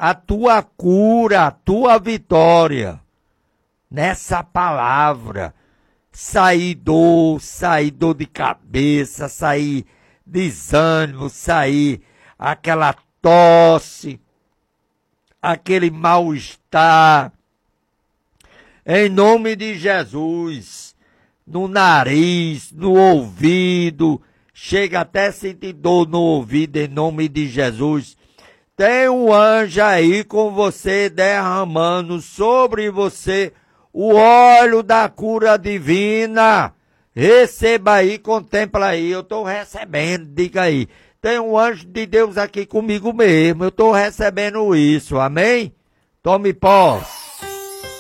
a tua cura, a tua vitória. Nessa palavra, sair dor de cabeça, sair desânimo, sair aquela tosse, aquele mal-estar. Em nome de Jesus, no nariz, no ouvido, chega até a sentir dor no ouvido, em nome de Jesus. Tem um anjo aí com você, derramando sobre você o óleo da cura divina. Receba aí, contempla aí, eu estou recebendo, diga aí. Tem um anjo de Deus aqui comigo mesmo, eu estou recebendo isso, amém? Tome posse.